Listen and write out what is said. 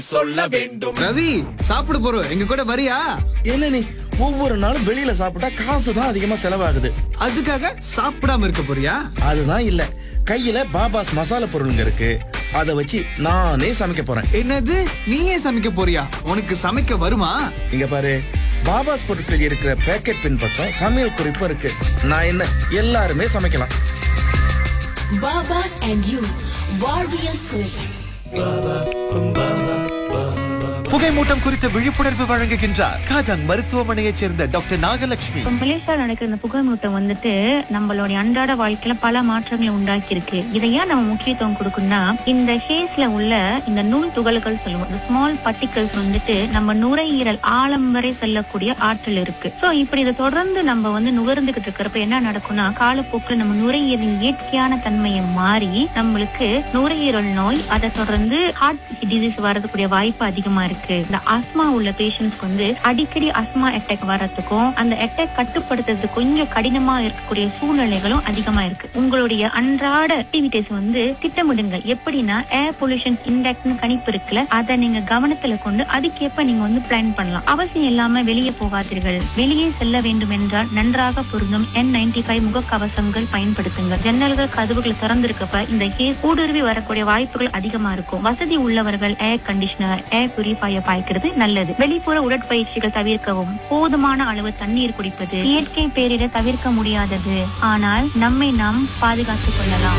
சொல்ல வேண்டும். ரவி, சாப்பிட போறோம், எங்க கூட வரியா? என்ன நீ ஒவ்வொரு நாளும் வெளியில சாப்பிட்டா காசு தான் அதிகமா செலவாகுது. அதுக்காக சாப்பிடாம இருக்க போறியா? அதுதான் இல்ல, கையில பாபாஸ் மசாலா பொருளுங்க இருக்கு. அத வச்சு நானே சமைக்க போறேன். என்னது, நீயே சமைக்க போறியா? உனக்கு சமைக்க வருமா? இங்க பாரு, பாபாஸ் பொருட்கள் இருக்கிற பேக்கெட் பின் பக்கம் சமையல் குறிப்பு இருக்கு. நான் என்ன, எல்லாருமே சமைக்கலாம். Babas and you, Warrior Soul. புகைமூட்டம் குறித்த விழிப்புணர்வு வழங்குகின்றார் காஜாங் மருத்துவமனையைச் சேர்ந்த டாக்டர் நாகலட்சுமி. இப்ப மலேசியால நடக்கிற இந்த புகைமூட்டம் வந்துட்டு நம்மளுடைய அன்றாட வாழ்க்கையில பல மாற்றங்களை உண்டாக்கி இருக்கு. இதை ஏன் நம்ம முக்கியத்துவம் கொடுக்கணும்னா, இந்த ஹேஸ்ல உள்ள இந்த நுண் துகள்கள் சொல்லுவோம், இந்த ஸ்மால் பார்ட்டிகல்ஸ் வந்துட்டு நம்ம நுரையீரல் ஆழம் வரை செல்லக்கூடிய ஆற்றல் இருக்கு. சோ இப்படி இதை தொடர்ந்து நம்ம நுகர்ந்துகிட்டு இருக்கிறப்ப என்ன நடக்கும்னா, காலப்போக்கில் நம்ம நுரையீரலின் இயற்கையான தன்மையை மாறி நம்மளுக்கு நுரையீரல் நோய், அதை தொடர்ந்து ஹார்ட் டிசீஸ் வரதுக்கூடிய வாய்ப்பு அதிகமா இருக்கு. இந்த ஆஸ்மா உள்ள பேஷண்ட்ஸ்க்கு அடிக்கடி ஆஸ்மா அட்டாக் வர்றதுக்கும் அந்த அட்டாக் கட்டுப்படுத்துறது கொஞ்சம் கடினமா இருக்கக்கூடிய சூழ்நிலைகளும் அதிகமா இருக்கு. உங்களுடைய அன்றாட ஆக்டிவிட்டிஸ் திட்டமிடுங்க. எப்படின்னா, ஏர் பொல்யூஷன் இண்டெக்ஸ்னு கணிப்பு இருக்குல்ல, அதை நீங்க கவனத்துல கொண்டு அதுக்கேற்ப நீங்க பிளான் பண்ணலாம். அவசியம் இல்லாம வெளியே போகாதீர்கள். வெளியே செல்ல வேண்டும் என்றால் நன்றாக பொருந்தும் N95 முகக்கவசங்கள் பயன்படுத்துங்க. ஜன்னல்கள் கதவுகள் திறந்திருக்கப்ப இந்த கேஸ் ஊடுருவி வரக்கூடிய வாய்ப்புகள் அதிகமா இருக்கும். வசதி உள்ளவர்கள் ஏர் கண்டிஷனர், ஏர் பியூரிஃபையர் பாய்க்கிறது நல்லது. வெளிப்புற உடற்பயிற்சிகள் தவிர்க்கவும். போதுமான அளவு தண்ணீர் குடிப்பது இயற்கை பேரிட தவிர்க்க முடியாதது, ஆனால் நம்மை நாம் பாதுகாத்துக் கொள்ளலாம்.